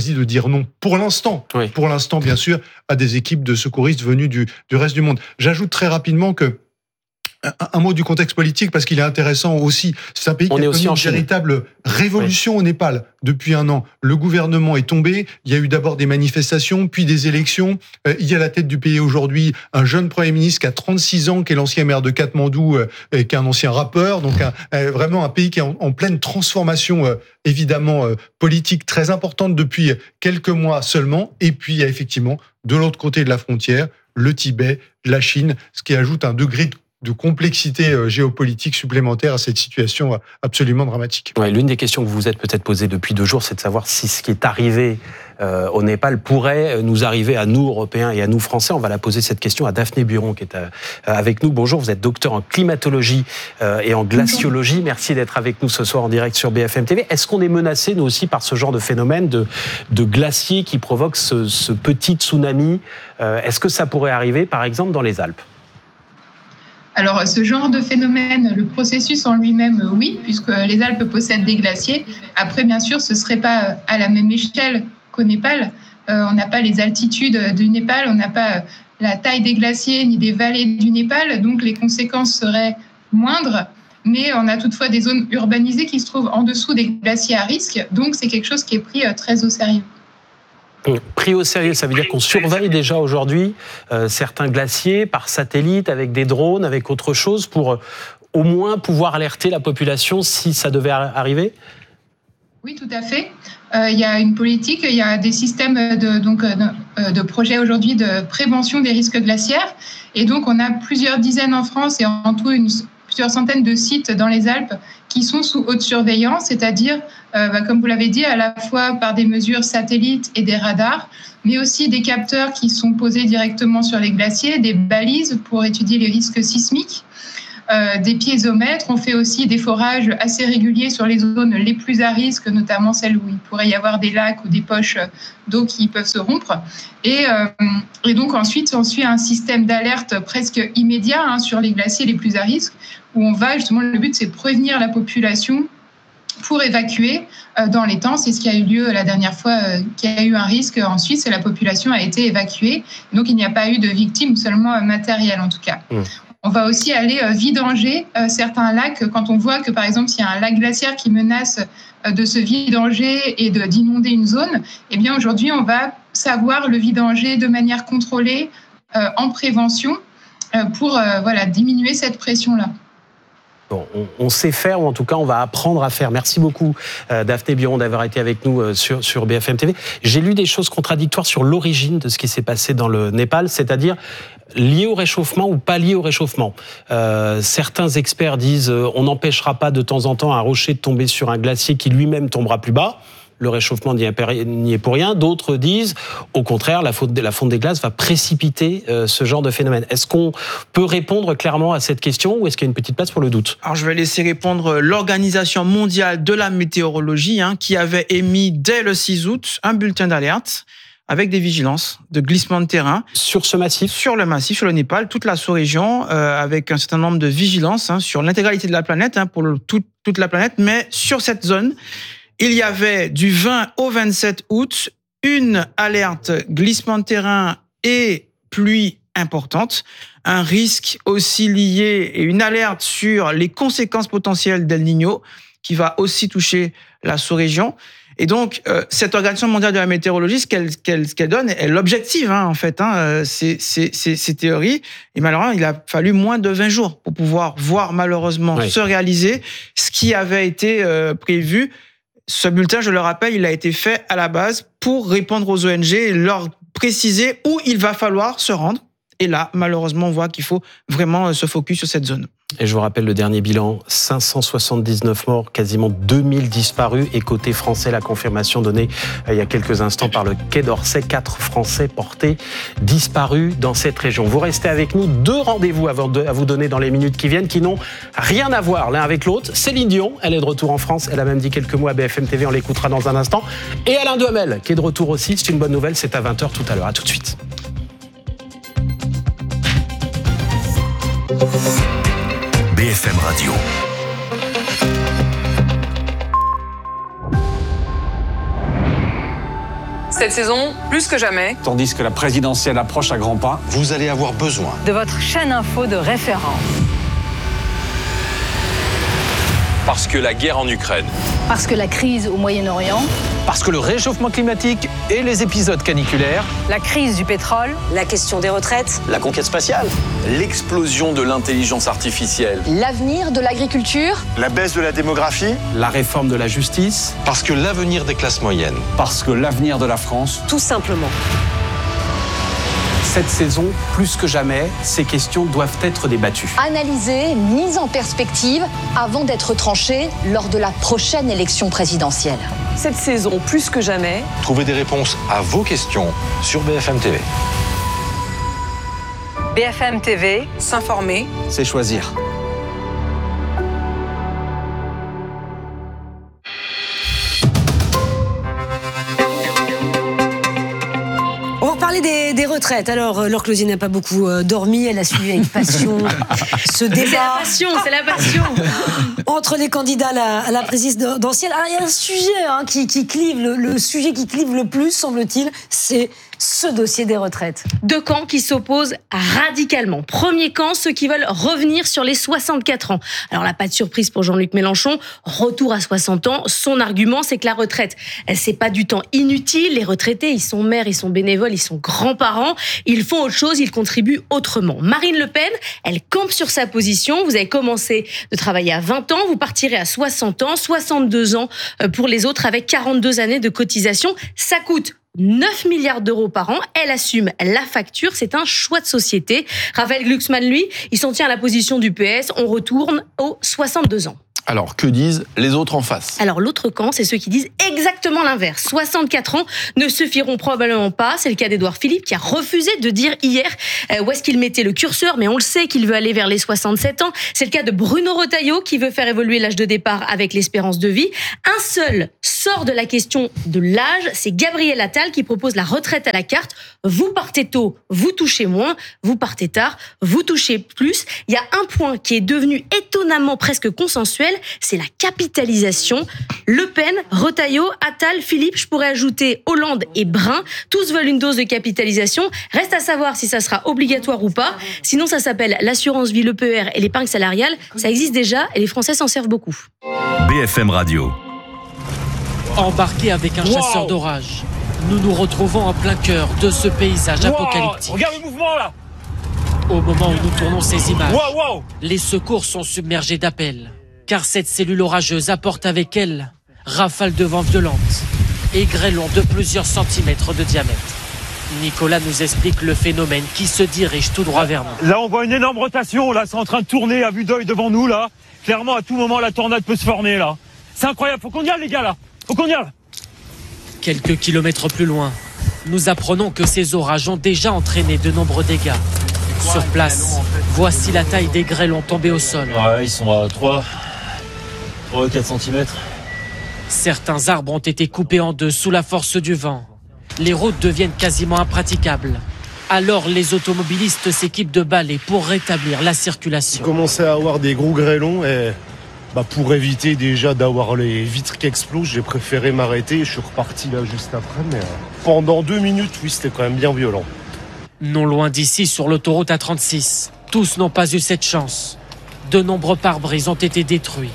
choisi de dire non pour l'instant. Oui. Pour l'instant, bien sûr, à des équipes de secouristes venues du, du reste du monde. J'ajoute très rapidement que un mot du contexte politique, parce qu'il est intéressant aussi. C'est un pays qui On a est connu aussi en une Chine. véritable révolution oui. au Népal depuis un an. Le gouvernement est tombé. Il y a eu d'abord des manifestations, puis des élections. Euh, il y a à la tête du pays aujourd'hui un jeune Premier ministre qui a trente-six ans, qui est l'ancien maire de Katmandou, euh, et qui est un ancien rappeur. Donc un, euh, vraiment un pays qui est en, en pleine transformation, euh, évidemment, euh, politique très importante depuis quelques mois seulement. Et puis il y a effectivement, de l'autre côté de la frontière, le Tibet, la Chine, ce qui ajoute un degré de de complexité géopolitique supplémentaire à cette situation absolument dramatique. Ouais, l'une des questions que vous vous êtes peut-être posées depuis deux jours, c'est de savoir si ce qui est arrivé euh, au Népal pourrait nous arriver à nous, Européens, et à nous, Français. On va la poser cette question à Daphné Buron, qui est euh, avec nous. Bonjour, vous êtes docteur en climatologie euh, et en glaciologie. Merci d'être avec nous ce soir en direct sur B F M T V. Est-ce qu'on est menacé, nous aussi, par ce genre de phénomène de, de glaciers qui provoque ce, ce petit tsunami euh, Est-ce que ça pourrait arriver, par exemple, dans les Alpes ? Alors, ce genre de phénomène, le processus en lui-même, oui, puisque les Alpes possèdent des glaciers. Après, bien sûr, ce ne serait pas à la même échelle qu'au Népal. Euh, on n'a pas les altitudes du Népal, on n'a pas la taille des glaciers ni des vallées du Népal, donc les conséquences seraient moindres. Mais on a toutefois des zones urbanisées qui se trouvent en dessous des glaciers à risque, donc c'est quelque chose qui est pris très au sérieux. Pris au sérieux, ça veut dire qu'on surveille déjà aujourd'hui euh, certains glaciers par satellite, avec des drones, avec autre chose, pour euh, au moins pouvoir alerter la population si ça devait arriver ? Oui, tout à fait. Euh, il y a une politique, il y a des systèmes de, donc, de, de projets aujourd'hui de prévention des risques glaciaires. Et donc, on a plusieurs dizaines en France et en tout une, plusieurs centaines de sites dans les Alpes qui sont sous haute surveillance, c'est-à-dire, euh, bah, comme vous l'avez dit, à la fois par des mesures satellites et des radars, mais aussi des capteurs qui sont posés directement sur les glaciers, des balises pour étudier les risques sismiques, euh, des piézomètres. On fait aussi des forages assez réguliers sur les zones les plus à risque, notamment celles où il pourrait y avoir des lacs ou des poches d'eau qui peuvent se rompre. Et, euh, et donc ensuite, on suit un système d'alerte presque immédiat hein, sur les glaciers les plus à risque, où on va, justement, le but, c'est de prévenir la population pour évacuer euh, dans les temps. C'est ce qui a eu lieu la dernière fois euh, qu'il y a eu un risque en Suisse, et la population a été évacuée. Donc, il n'y a pas eu de victimes, seulement euh, matérielles, en tout cas. Mmh. On va aussi aller euh, vidanger euh, certains lacs. Quand on voit que, par exemple, s'il y a un lac glaciaire qui menace euh, de se vidanger et de, d'inonder une zone, eh bien, aujourd'hui, on va savoir le vidanger de manière contrôlée, euh, en prévention, euh, pour euh, voilà, diminuer cette pression-là. Bon, on, on sait faire, ou en tout cas, on va apprendre à faire. Merci beaucoup, euh, Daphné Buron, d'avoir été avec nous euh, sur, sur B F M T V. J'ai lu des choses contradictoires sur l'origine de ce qui s'est passé dans le Népal, c'est-à-dire lié au réchauffement ou pas lié au réchauffement. Euh, certains experts disent euh, on n'empêchera pas de temps en temps un rocher de tomber sur un glacier qui lui-même tombera plus bas. Le réchauffement n'y est pour rien. D'autres disent, au contraire, la fonte des glaces va précipiter euh, ce genre de phénomène. Est-ce qu'on peut répondre clairement à cette question, ou est-ce qu'il y a une petite place pour le doute ? Alors, je vais laisser répondre l'Organisation mondiale de la météorologie, hein, qui avait émis dès le six août un bulletin d'alerte avec des vigilances de glissement de terrain. Sur ce massif ? Sur le massif, sur le Népal, toute la sous-région, euh, avec un certain nombre de vigilances hein, sur l'intégralité de la planète, hein, pour le, tout, toute la planète, mais sur cette zone, il y avait du vingt au vingt-sept août une alerte glissement de terrain et pluie importante, un risque aussi lié et une alerte sur les conséquences potentielles d'El Niño qui va aussi toucher la sous-région. Et donc, euh, cette Organisation mondiale de la météorologie, ce qu'elle, qu'elle, ce qu'elle donne, elle l'objective hein, en fait, hein, ces, ces, ces, ces théories. Et malheureusement, il a fallu moins de vingt jours pour pouvoir voir malheureusement oui. se réaliser ce qui avait été euh, prévu. Ce bulletin, je le rappelle, il a été fait à la base pour répondre aux O N G et leur préciser où il va falloir se rendre. Et là, malheureusement, on voit qu'il faut vraiment se focus sur cette zone. Et je vous rappelle le dernier bilan, cinq cent soixante-dix-neuf morts, quasiment deux mille disparus. Et côté français, la confirmation donnée il y a quelques instants par le Quai d'Orsay, quatre Français portés disparus dans cette région. Vous restez avec nous, deux rendez-vous à vous donner dans les minutes qui viennent, qui n'ont rien à voir l'un avec l'autre. Céline Dion, elle est de retour en France, elle a même dit quelques mots à B F M T V, on l'écoutera dans un instant. Et Alain Duhamel, qui est de retour aussi, c'est une bonne nouvelle, c'est à vingt heures tout à l'heure. À tout de suite. B F M Radio. Cette saison, plus que jamais. Tandis que la présidentielle approche à grands pas, vous allez avoir besoin de votre chaîne info de référence. Parce que la guerre en Ukraine. Parce que la crise au Moyen-Orient. Parce que le réchauffement climatique et les épisodes caniculaires. La crise du pétrole. La question des retraites. La conquête spatiale. L'explosion de l'intelligence artificielle. L'avenir de l'agriculture. La baisse de la démographie. La réforme de la justice. Parce que l'avenir des classes moyennes. Parce que l'avenir de la France. Tout simplement. Cette saison, plus que jamais, ces questions doivent être débattues. Analysées, mises en perspective, avant d'être tranchées lors de la prochaine élection présidentielle. Cette saison, plus que jamais, trouvez des réponses à vos questions sur B F M T V. B F M T V, s'informer, c'est choisir. Des, des retraites. Alors, Laure Closier n'a pas beaucoup euh, dormi. Elle a suivi avec passion ce débat. C'est la passion, c'est la passion. Entre les candidats à la, à la présidentielle. Alors, il y a un sujet hein, qui, qui clive, le, le sujet qui clive le plus, semble-t-il, c'est ce dossier des retraites. Deux camps qui s'opposent radicalement. Premier camp, ceux qui veulent revenir sur les soixante-quatre ans. Alors là, pas de surprise pour Jean-Luc Mélenchon. Retour à soixante ans. Son argument, c'est que la retraite, c'est pas du temps inutile. Les retraités, ils sont mères, ils sont bénévoles, ils sont grands-parents. Ils font autre chose, ils contribuent autrement. Marine Le Pen, elle campe sur sa position. Vous avez commencé de travailler à vingt ans, vous partirez à soixante ans, soixante-deux ans pour les autres avec quarante-deux années de cotisation. Ça coûte neuf milliards d'euros par an, elle assume la facture, c'est un choix de société. Raphaël Glucksmann, lui, il s'en tient à la position du P S, on retourne aux soixante-deux ans. Alors, que disent les autres en face ? Alors, l'autre camp, c'est ceux qui disent exactement l'inverse. soixante-quatre ans ne suffiront probablement pas. C'est le cas d'Édouard Philippe qui a refusé de dire hier euh, où est-ce qu'il mettait le curseur, mais on le sait qu'il veut aller vers les soixante-sept ans. C'est le cas de Bruno Retailleau qui veut faire évoluer l'âge de départ avec l'espérance de vie. Un seul sort de la question de l'âge, c'est Gabriel Attal qui propose la retraite à la carte. Vous partez tôt, vous touchez moins. Vous partez tard, vous touchez plus. Il y a un point qui est devenu étonnamment presque consensuel, c'est la capitalisation. Le Pen, Retailleau, Attal, Philippe, je pourrais ajouter Hollande et Brun. Tous veulent une dose de capitalisation. Reste à savoir si ça sera obligatoire ou pas. Sinon, ça s'appelle l'assurance vie, l'E P R et l'épargne salariale. Ça existe déjà et les Français s'en servent beaucoup. B F M Radio. Embarqué avec un wow. chasseur d'orage, nous nous retrouvons en plein cœur de ce paysage wow. apocalyptique. Regarde le mouvement là. Au moment où nous tournons ces images, wow, wow. les secours sont submergés d'appels. Car cette cellule orageuse apporte avec elle rafales de vent violentes et grêlons de plusieurs centimètres de diamètre. Nicolas nous explique le phénomène qui se dirige tout droit vers nous. Là, on voit une énorme rotation. Là, c'est en train de tourner à vue d'œil devant nous. Là, clairement, à tout moment, la tornade peut se former. Là, c'est incroyable. Faut qu'on y aille, les gars. Là, faut qu'on y aille. Quelques kilomètres plus loin, nous apprenons que ces orages ont déjà entraîné de nombreux dégâts. Sur place, voici la taille des grêlons tombés au sol. Ouais, ils sont à trois. trois à quatre centimètres. Certains arbres ont été coupés en deux sous la force du vent. Les routes deviennent quasiment impraticables. Alors les automobilistes s'équipent de balais pour rétablir la circulation. On commençait à avoir des gros grêlons et bah, pour éviter déjà d'avoir les vitres qui explosent, j'ai préféré m'arrêter. Je suis reparti là juste après, mais pendant deux minutes, oui, c'était quand même bien violent. Non loin d'ici, sur l'autoroute A trente-six, tous n'ont pas eu cette chance. De nombreux pare-brises ont été détruits.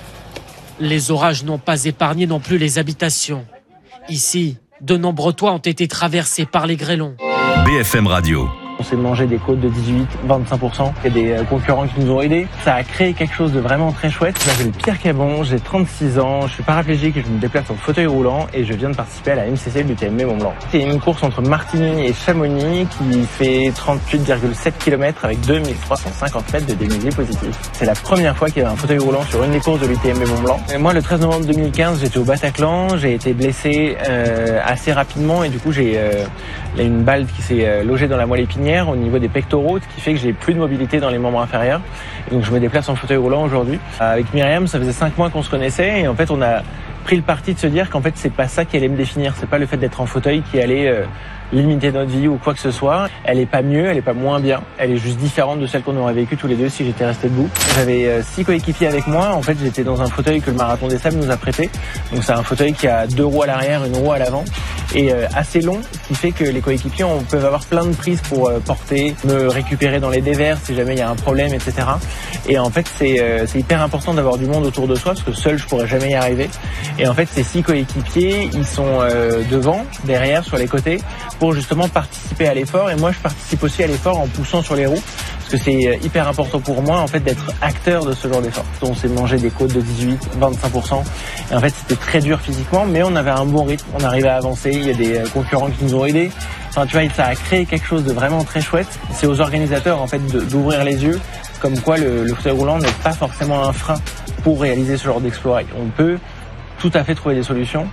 Les orages n'ont pas épargné non plus les habitations. Ici, de nombreux toits ont été traversés par les grêlons. B F M Radio. On s'est mangé des côtes de dix-huit à vingt-cinq pour cent. Il y a des concurrents qui nous ont aidés. Ça a créé quelque chose de vraiment très chouette. Je m'appelle Pierre Cabon, j'ai trente-six ans, je suis paraplégique et je me déplace en fauteuil roulant et je viens de participer à la M C C du T M B Mont Blanc. C'est une course entre Martigny et Chamonix qui fait trente-huit virgule sept kilomètres avec deux mille trois cent cinquante mètres de dénivelé positif. C'est la première fois qu'il y a un fauteuil roulant sur une des courses de l'U T M B Mont Blanc. Et moi, le treize novembre deux mille quinze, j'étais au Bataclan, j'ai été blessé euh, assez rapidement et du coup, j'ai euh, une balle qui s'est euh, logée dans la moelle épinière au niveau des pectoraux, ce qui fait que j'ai plus de mobilité dans les membres inférieurs. Et donc je me déplace en fauteuil roulant aujourd'hui. Avec Myriam, ça faisait cinq mois qu'on se connaissait et en fait on a pris le parti de se dire qu'en fait c'est pas ça qui allait me définir, c'est pas le fait d'être en fauteuil qui allait euh, limiter notre vie ou quoi que ce soit. Elle est pas mieux, elle est pas moins bien. Elle est juste différente de celle qu'on aurait vécue tous les deux si j'étais resté debout. J'avais euh, six coéquipiers avec moi. En fait, j'étais dans un fauteuil que le Marathon des Sables nous a prêté. Donc c'est un fauteuil qui a deux roues à l'arrière, une roue à l'avant et euh, assez long, ce qui fait que les coéquipiers on, peuvent avoir plein de prises pour euh, porter, me récupérer dans les dévers si jamais il y a un problème, et cetera. Et en fait, c'est euh, c'est hyper important d'avoir du monde autour de soi parce que seul je pourrais jamais y arriver. Et en fait, ces six coéquipiers, ils sont euh, devant, derrière, sur les côtés, pour justement participer à l'effort. Et moi, je participe aussi à l'effort en poussant sur les roues, parce que c'est hyper important pour moi en fait d'être acteur de ce genre d'effort. On s'est mangé des côtes de dix-huit, vingt-cinq pour cent. Et en fait, c'était très dur physiquement, mais on avait un bon rythme. On arrivait à avancer. Il y a des concurrents qui nous ont aidés. Enfin, tu vois, ça a créé quelque chose de vraiment très chouette. C'est aux organisateurs en fait de, d'ouvrir les yeux, comme quoi le, le fauteuil roulant n'est pas forcément un frein pour réaliser ce genre d'exploit. On peut tout à fait trouver des solutions.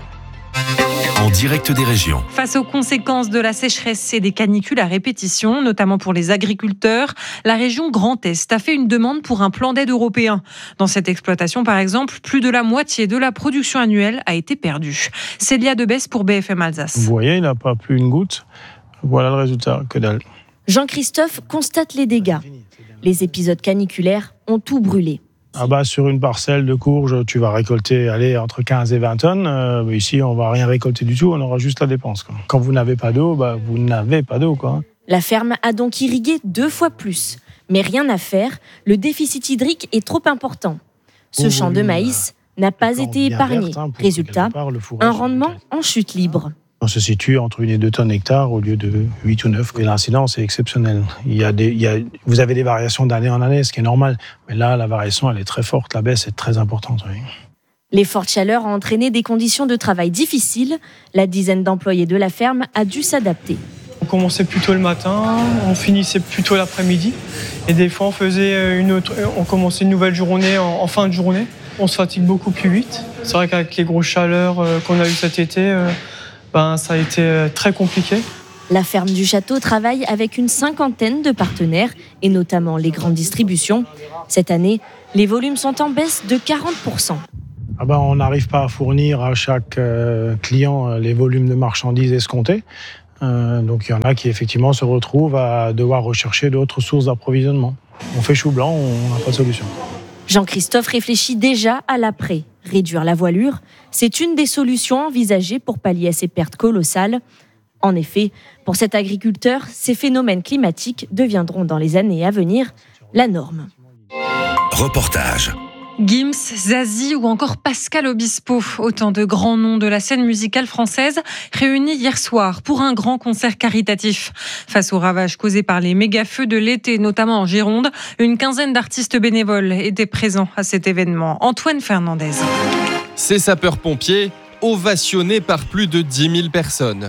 En direct des régions. Face aux conséquences de la sécheresse et des canicules à répétition, notamment pour les agriculteurs, la région Grand Est a fait une demande pour un plan d'aide européen. Dans cette exploitation, par exemple, plus de la moitié de la production annuelle a été perdue. Célia Debesse pour B F M Alsace. Vous voyez, il n'a pas plu une goutte. Voilà le résultat, que dalle. Jean-Christophe constate les dégâts. Les épisodes caniculaires ont tout brûlé. Ah bah, sur une parcelle de courge, tu vas récolter allez, entre quinze et vingt tonnes. Euh, ici, on ne va rien récolter du tout, on aura juste la dépense. Quoi. Quand vous n'avez pas d'eau, bah, vous n'avez pas d'eau. Quoi. La ferme a donc irrigué deux fois plus. Mais rien à faire, le déficit hydrique est trop important. Ce oh, champ de maïs n'a pas été épargné. Verte, hein, résultat, part, un rendement en chute libre. On se situe entre une et deux tonnes hectares au lieu de huit ou neuf. Et l'incidence est exceptionnelle. Il y a des, il y a, vous avez des variations d'année en année, ce qui est normal. Mais là, la variation, elle est très forte. La baisse est très importante. Oui. Les fortes chaleurs ont entraîné des conditions de travail difficiles. La dizaine d'employés de la ferme a dû s'adapter. On commençait plus tôt le matin, on finissait plus tôt l'après-midi. Et des fois, on, faisait une autre, on commençait une nouvelle journée en, en fin de journée. On se fatigue beaucoup plus vite. C'est vrai qu'avec les grosses chaleurs qu'on a eues cet été, Ben, ça a été très compliqué. La ferme du château travaille avec une cinquantaine de partenaires, et notamment les grandes distributions. Cette année, les volumes sont en baisse de quarante pour cent. Ah ben, on n'arrive pas à fournir à chaque euh, client les volumes de marchandises escomptés. Euh, donc il y en a qui effectivement se retrouvent à devoir rechercher d'autres sources d'approvisionnement. On fait chou blanc, on n'a pas de solution. Jean-Christophe réfléchit déjà à l'après. Réduire la voilure, c'est une des solutions envisagées pour pallier à ces pertes colossales. En effet, pour cet agriculteur, ces phénomènes climatiques deviendront dans les années à venir la norme. Reportage. Gims, Zazie ou encore Pascal Obispo, autant de grands noms de la scène musicale française réunis hier soir pour un grand concert caritatif. Face aux ravages causés par les méga-feux de l'été, notamment en Gironde, une quinzaine d'artistes bénévoles étaient présents à cet événement. Antoine Fernandez. Ces sapeurs-pompiers, ovationnés par plus de dix mille personnes.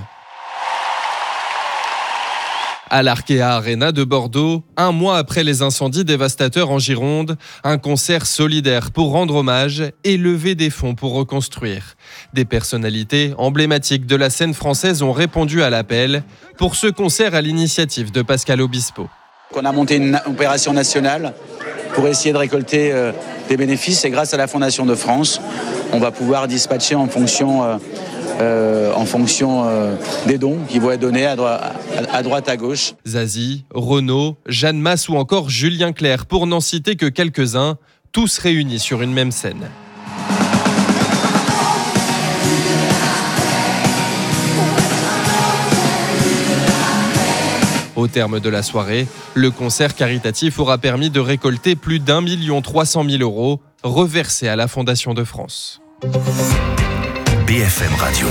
À l'Arkea Arena de Bordeaux, un mois après les incendies dévastateurs en Gironde, un concert solidaire pour rendre hommage et lever des fonds pour reconstruire. Des personnalités emblématiques de la scène française ont répondu à l'appel pour ce concert à l'initiative de Pascal Obispo. On a monté une opération nationale pour essayer de récolter euh, des bénéfices et grâce à la Fondation de France, on va pouvoir dispatcher en fonction... Euh, Euh, en fonction euh, des dons qui vont être donnés à, dro- à, à droite, à gauche. Zazie, Renaud, Jeanne Masse ou encore Julien Clerc, pour n'en citer que quelques-uns, tous réunis sur une même scène. Au terme de la soirée, le concert caritatif aura permis de récolter plus d'un million trois cent mille euros reversés à la Fondation de France. B F M Radio.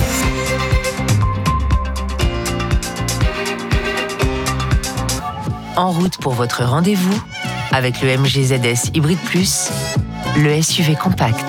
En route pour votre rendez-vous avec le M G Z S Hybrid Plus, le S U V compact.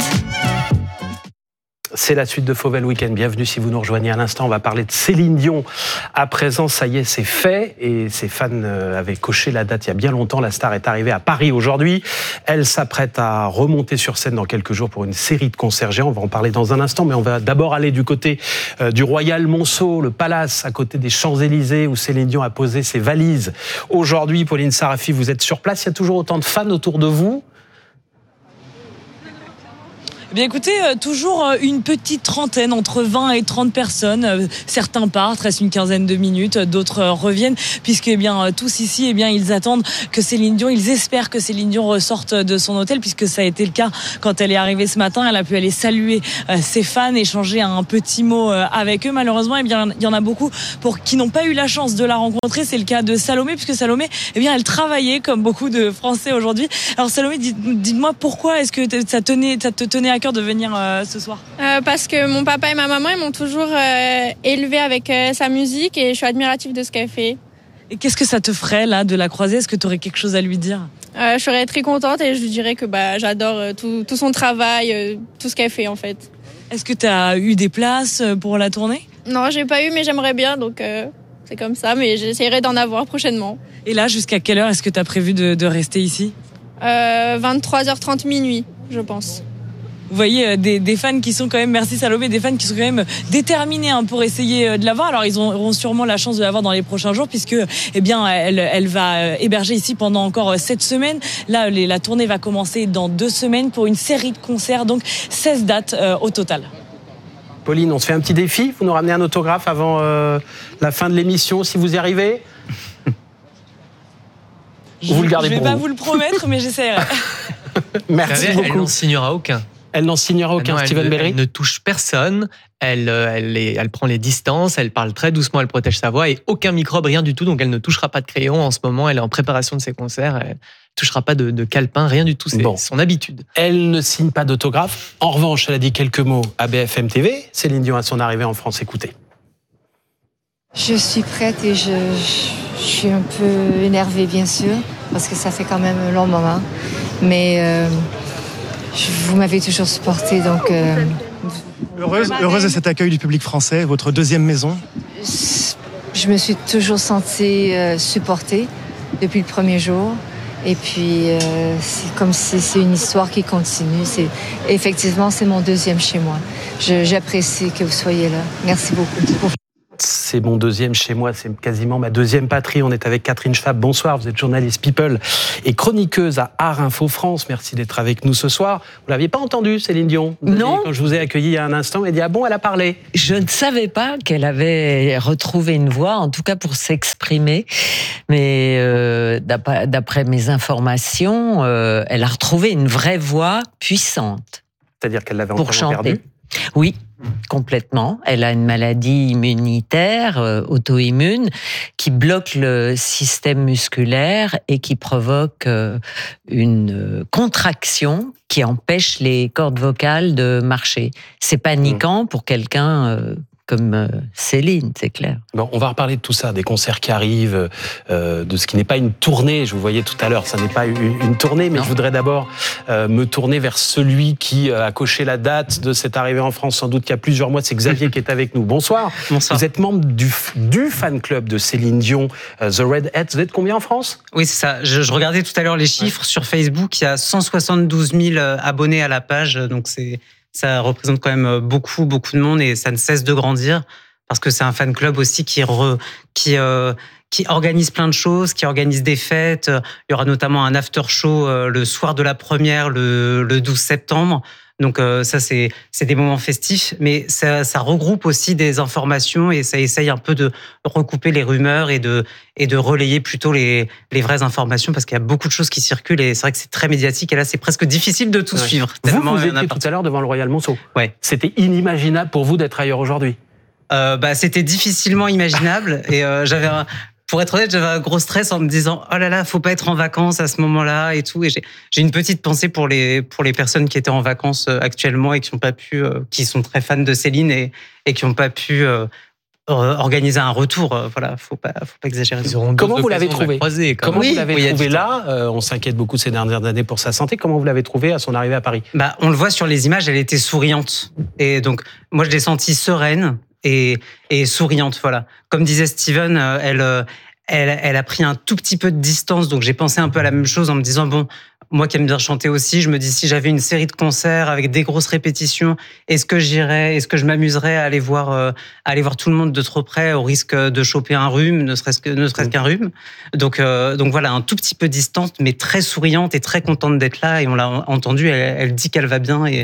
C'est la suite de Fauvel Week-end. Bienvenue si vous nous rejoignez à l'instant. On va parler de Céline Dion. À présent, ça y est, c'est fait. Et ses fans avaient coché la date il y a bien longtemps. La star est arrivée à Paris aujourd'hui. Elle s'apprête à remonter sur scène dans quelques jours pour une série de concerts géants. On va en parler dans un instant. Mais on va d'abord aller du côté du Royal Monceau, le palace à côté des Champs-Élysées où Céline Dion a posé ses valises. Aujourd'hui, Pauline Sarafi, vous êtes sur place. Il y a toujours autant de fans autour de vous ? Eh bien écoutez, euh, toujours une petite trentaine, entre vingt et trente personnes. Euh, certains partent, restent une quinzaine de minutes, d'autres euh, reviennent, puisque eh bien, euh, tous ici, eh bien, ils attendent que Céline Dion, ils espèrent que Céline Dion ressorte de son hôtel, puisque ça a été le cas quand elle est arrivée ce matin. Elle a pu aller saluer euh, ses fans, échanger un petit mot euh, avec eux. Malheureusement, eh bien, il y en a beaucoup pour qui n'ont pas eu la chance de la rencontrer. C'est le cas de Salomé, puisque Salomé, eh bien, elle travaillait comme beaucoup de Français aujourd'hui. Alors Salomé, dites, dites-moi pourquoi est-ce que ça, tenait, ça te tenait à cœur de venir euh, ce soir? euh, Parce que mon papa et ma maman, ils m'ont toujours euh, élevée avec euh, sa musique et je suis admirative de ce qu'elle fait. Et qu'est-ce que ça te ferait là de la croiser? Est-ce que tu aurais quelque chose à lui dire? euh, Je serais très contente et je lui dirais que bah, j'adore euh, tout, tout son travail, euh, tout ce qu'elle fait en fait. Est-ce que tu as eu des places pour la tournée? Non, j'ai pas eu, mais j'aimerais bien, donc euh, c'est comme ça, mais j'essaierai d'en avoir prochainement. Et là, jusqu'à quelle heure est-ce que tu as prévu de, de rester ici? euh, vingt-trois heures trente minuit, je pense. Vous voyez des, des fans qui sont quand même, merci Salomé, des fans qui sont quand même déterminés hein, pour essayer de la voir. Alors ils auront sûrement la chance de la voir dans les prochains jours puisque eh bien elle, elle va héberger ici pendant encore sept semaines. Là les, la tournée va commencer dans deux semaines pour une série de concerts, donc seize dates euh, au total. Pauline, on se fait un petit défi. Vous nous ramenez un autographe avant euh, la fin de l'émission si vous y arrivez. Je, vous le gardez je vais pour pas vous. vous le promettre, mais j'essaierai. Vous Merci savez, beaucoup. Elle n'en signera aucun. Elle n'en signera aucun, Ah non, Steven elle, Bellery. elle ne touche personne, elle, elle, est, elle prend les distances, elle parle très doucement, elle protège sa voix et aucun microbe, rien du tout. Donc elle ne touchera pas de crayon en ce moment, elle est en préparation de ses concerts, elle ne touchera pas de, de calepin, rien du tout, c'est bon. Son habitude. Elle ne signe pas d'autographe. En revanche, elle a dit quelques mots à B F M T V. Céline Dion à son arrivée en France, écoutez. Je suis prête et je, je, je suis un peu énervée, bien sûr, parce que ça fait quand même un long moment. Mais euh, je, vous m'avez toujours supportée, donc... Euh, heureuse, heureuse de cet accueil du public français, votre deuxième maison? Je me suis toujours sentie euh, supportée depuis le premier jour. Et puis, euh, c'est comme si c'est une histoire qui continue. C'est, effectivement, c'est mon deuxième chez moi. Je, j'apprécie que vous soyez là. Merci beaucoup. C'est mon deuxième chez moi, c'est quasiment ma deuxième patrie. On est avec Catherine Schwab. Bonsoir, vous êtes journaliste People et chroniqueuse à Art Info France. Merci d'être avec nous ce soir. Vous l'aviez pas entendu, Céline Dion? Non. Quand je vous ai accueilli il y a un instant, elle dit ah bon, elle a parlé. Je ne savais pas qu'elle avait retrouvé une voix, en tout cas pour s'exprimer. Mais euh, d'après, d'après mes informations, euh, elle a retrouvé une vraie voix puissante. C'est-à-dire qu'elle l'avait pour encore chanter. perdue? Oui, complètement. Elle a une maladie immunitaire, euh, auto-immune, qui bloque le système musculaire et qui provoque euh, une contraction qui empêche les cordes vocales de marcher. C'est paniquant mmh. pour quelqu'un euh, comme euh, Céline, c'est clair. Bon, on va reparler de tout ça, des concerts qui arrivent, euh, de ce qui n'est pas une tournée. Je vous voyais tout à l'heure, ça n'est pas une, une tournée, mais non. Je voudrais d'abord euh, me tourner vers celui qui a coché la date de cette arrivée en France, sans doute qu'il y a plusieurs mois. C'est Xavier qui est avec nous. Bonsoir. Bonsoir. Vous êtes membre du, du fan club de Céline Dion, euh, The Redheads. Vous êtes combien en France? Oui, c'est ça. Je, je regardais tout à l'heure les chiffres ouais. sur Facebook. Il y a cent soixante-douze mille abonnés à la page, donc c'est... Ça représente quand même beaucoup, beaucoup de monde et ça ne cesse de grandir parce que c'est un fan club aussi qui, re, qui, euh, qui organise plein de choses, qui organise des fêtes. Il y aura notamment un after show euh, le soir de la première, le, le douze septembre. Donc euh, ça, c'est, c'est des moments festifs, mais ça, ça regroupe aussi des informations et ça essaye un peu de recouper les rumeurs et de, et de relayer plutôt les, les vraies informations parce qu'il y a beaucoup de choses qui circulent et c'est vrai que c'est très médiatique et là, c'est presque difficile de tout ouais. suivre. Vous, vous étiez tout à l'heure devant le Royal Monceau. Ouais. C'était inimaginable pour vous d'être ailleurs aujourd'hui. Euh, bah, c'était difficilement imaginable et euh, j'avais un... Pour être honnête, j'avais un gros stress en me disant oh là là, faut pas être en vacances à ce moment-là et tout. Et j'ai, j'ai une petite pensée pour les pour les personnes qui étaient en vacances actuellement et qui ont pas pu, euh, qui sont très fans de Céline et et qui ont pas pu euh, organiser un retour. Voilà, faut pas faut pas exagérer. Comment vous l'avez trouvé? Comment oui, vous l'avez oui, trouvé là euh, On s'inquiète beaucoup ces dernières années pour sa santé. Comment vous l'avez trouvé à son arrivée à Paris? Bah, on le voit sur les images. Elle était souriante et donc moi je l'ai sentie sereine. Et, et souriante, voilà. Comme disait Steven, elle, elle, elle a pris un tout petit peu de distance, donc j'ai pensé un peu à la même chose en me disant, bon, moi qui aime bien chanter aussi, je me dis, si j'avais une série de concerts avec des grosses répétitions, est-ce que j'irais, est-ce que je m'amuserais à aller voir, euh, à aller voir tout le monde de trop près au risque de choper un rhume, ne serait-ce, que, ne serait-ce qu'un rhume. Donc, euh, donc voilà, un tout petit peu distante, mais très souriante et très contente d'être là, et on l'a entendu, elle, elle dit qu'elle va bien, et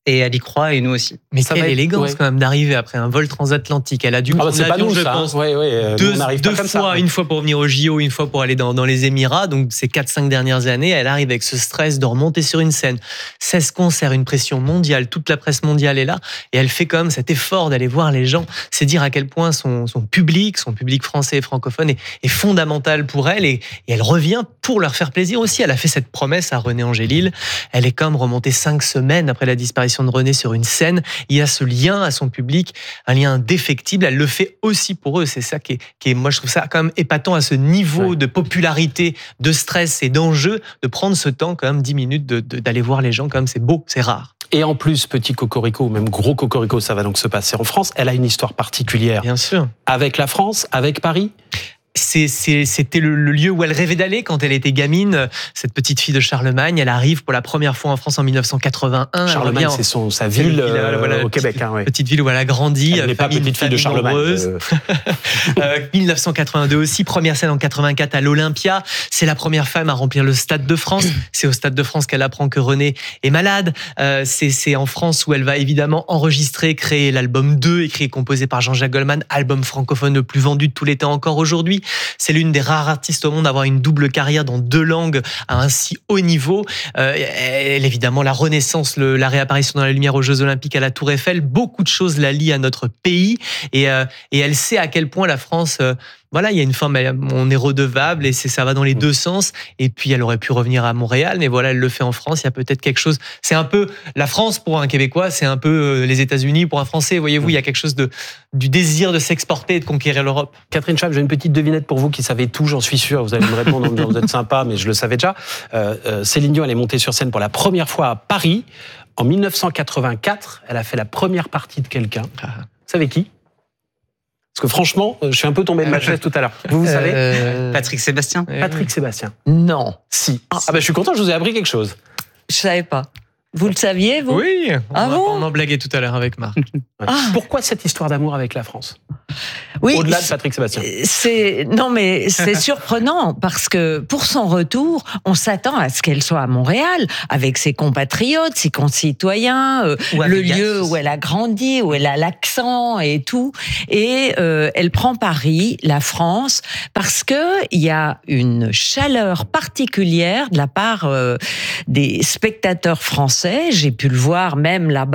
Et elle y croit, et nous aussi. Mais Ça quelle va être- élégance ouais. quand même d'arriver après un vol transatlantique. Elle a dû Ah bah, prendre c'est pas l'avion, nous, je ça, hein. pense, Ouais, ouais, euh, deux, nous, on n'arrive deux pas comme ça, fois, ouais. une fois pour venir au J O, une fois pour aller dans, dans les Émirats. Donc ces quatre cinq dernières années, elle arrive avec ce stress de remonter sur une scène. seize concerts, une pression mondiale, toute la presse mondiale est là, et elle fait quand même cet effort d'aller voir les gens. C'est dire à quel point son, son public, son public français et francophone est, est fondamental pour elle, et, et elle revient pour leur faire plaisir aussi. Elle a fait cette promesse à René Angélil. Elle est comme remontée cinq semaines après la disparition de René sur une scène. Il y a ce lien à son public, un lien indéfectible. Elle le fait aussi pour eux. C'est ça qui est, qui est, moi je trouve ça quand même épatant à ce niveau ouais. de popularité, de stress et d'enjeu, de prendre ce temps quand même dix minutes de, de, d'aller voir les gens. Quand même, c'est beau, c'est rare. Et en plus, petit cocorico, ou même gros cocorico, ça va donc se passer en France. Elle a une histoire particulière. Bien sûr. Avec la France, avec Paris. C'est, c'est, c'était le, le lieu où elle rêvait d'aller quand elle était gamine. Cette petite fille de Charlemagne, elle arrive pour la première fois en France en dix-neuf cent quatre-vingt-un. Charlemagne, c'est son, sa ville, ville euh, voilà, au Québec. Petite, hein, ouais. petite ville où elle a grandi. Elle n'est pas petite fille de Charlemagne. Euh... euh, dix-neuf cent quatre-vingt-deux aussi, première scène en quatre-vingt-quatre à l'Olympia. C'est la première femme à remplir le Stade de France. C'est au Stade de France qu'elle apprend que René est malade. Euh, c'est, c'est en France où elle va évidemment enregistrer, créer l'album deux, écrit et composé par Jean-Jacques Goldman, album francophone le plus vendu de tous les temps encore aujourd'hui. C'est l'une des rares artistes au monde à avoir une double carrière dans deux langues à un si haut niveau. Euh, elle, évidemment, la Renaissance, le, la réapparition dans la lumière aux Jeux Olympiques à la Tour Eiffel, beaucoup de choses la lient à notre pays. Et, euh, et elle sait à quel point la France... Euh, Voilà, il y a une forme, on est redevable et c'est, ça va dans les deux sens. Et puis, elle aurait pu revenir à Montréal, mais voilà, elle le fait en France. Il y a peut-être quelque chose. C'est un peu la France pour un Québécois, c'est un peu les États-Unis pour un Français. Voyez-vous, il y a quelque chose de, du désir de s'exporter et de conquérir l'Europe. Catherine Chape, j'ai une petite devinette pour vous qui savez tout, j'en suis sûr. Vous allez me répondre en me disant vous êtes sympa, mais je le savais déjà. Euh, euh, Céline Dion, elle est montée sur scène pour la première fois à Paris. En dix-neuf cent quatre-vingt-quatre, elle a fait la première partie de quelqu'un. Vous savez qui ? Parce que franchement, je suis un peu tombé de ma chaise tout à l'heure. Vous, vous savez euh... Patrick Sébastien. Patrick Sébastien. Non. Si. Ah ben, je suis content, je vous ai appris quelque chose. Je savais pas. Vous le saviez, vous ? Oui, on, ah va, bon on en blaguait tout à l'heure avec Marc. Ah. Pourquoi cette histoire d'amour avec la France ? Oui, au-delà de Patrick Sébastien. C'est non mais c'est surprenant parce que pour son retour, on s'attend à ce qu'elle soit à Montréal avec ses compatriotes, ses concitoyens, euh, le lieu où elle a grandi, où elle a l'accent et tout. Et euh, elle prend Paris, la France, parce que il y a une chaleur particulière de la part euh, des spectateurs français. J'ai pu le voir même là-bas.